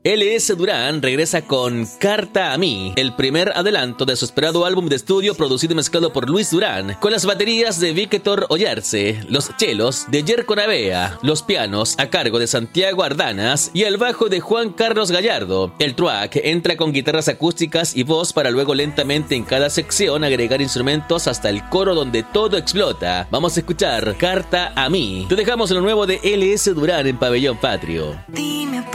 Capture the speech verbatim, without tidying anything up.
L S Durán regresa con Carta a mí, el primer adelanto de su esperado álbum de estudio producido y mezclado por Luis Durán, con las baterías de Víctor Ollarse, los chelos de Yerko Navea, los pianos a cargo de Santiago Ardanas y el bajo de Juan Carlos Gallardo. El track entra con guitarras acústicas y voz para luego lentamente en cada sección agregar instrumentos hasta el coro donde todo explota. Vamos a escuchar Carta a mí. Te dejamos lo nuevo de L S Durán en Pabellón Patrio. Dime